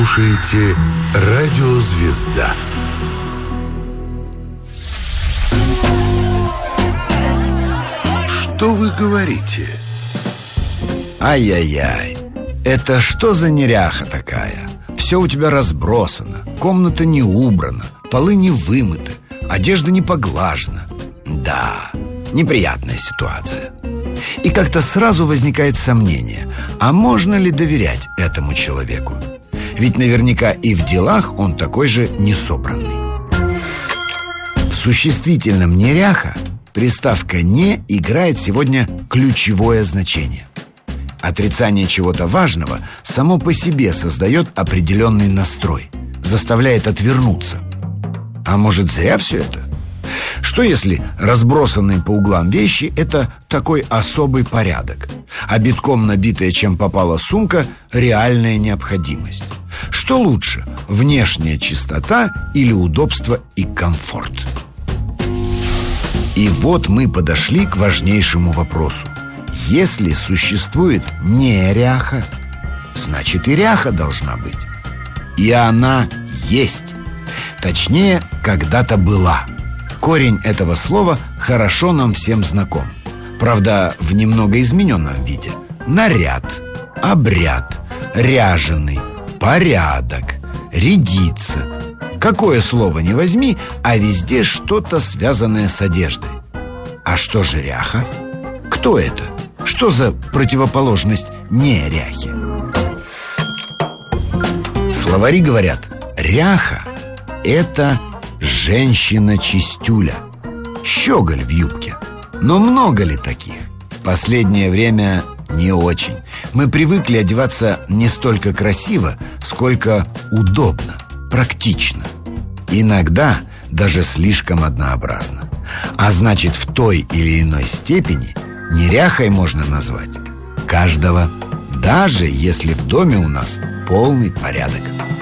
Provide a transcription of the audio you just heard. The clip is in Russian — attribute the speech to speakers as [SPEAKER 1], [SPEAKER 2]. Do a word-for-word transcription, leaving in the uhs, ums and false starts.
[SPEAKER 1] Слушаете «Радио Звезда». Что вы говорите?
[SPEAKER 2] Ай-яй-яй, это что за неряха такая? Все у тебя разбросано, комната не убрана, полы не вымыты, одежда не поглажена. Да, неприятная ситуация. И как-то сразу возникает сомнение, а можно ли доверять этому человеку? Ведь наверняка и в делах он такой же несобранный. В существительном «неряха» приставка «не» играет сегодня ключевое значение. Отрицание чего-то важного само по себе создает определенный настрой, заставляет отвернуться. А может, зря все это? Что если разбросанные по углам вещи – это такой особый порядок, а битком набитая чем попала сумка – реальная необходимость? Что лучше – внешняя чистота или удобство и комфорт? И вот мы подошли к важнейшему вопросу. Если существует неряха, значит и ряха должна быть. И она есть. Точнее, когда-то была. Корень этого слова хорошо нам всем знаком. Правда, в немного измененном виде. Наряд, обряд, ряженый, порядок, рядиться. Какое слово ни возьми, а везде что-то связанное с одеждой. А что же ряха? Кто это? Что за противоположность неряхи? Словари говорят, ряха – это женщина-чистюля, щеголь в юбке. Но много ли таких? В последнее время не очень. Мы привыкли одеваться не столько красиво, сколько удобно, практично. Иногда даже слишком однообразно. А значит, в той или иной степени неряхой можно назвать каждого, даже если в доме у нас полный порядок.